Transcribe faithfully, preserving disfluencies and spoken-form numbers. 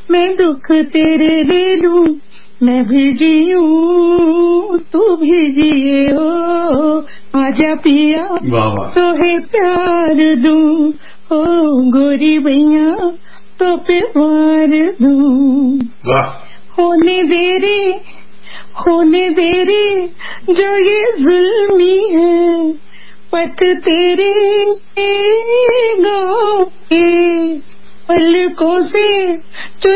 मैं दुख तेरे ले लूं, मैं भी जीऊं तू भी जिए ओ, आजा पिया तो है प्यार दूं, ओ गोरी भैया तो प्यार दूं। होने दे रे होने दे रे जो ये जुल्मी है, पथ तेरे गाँव के पलकों से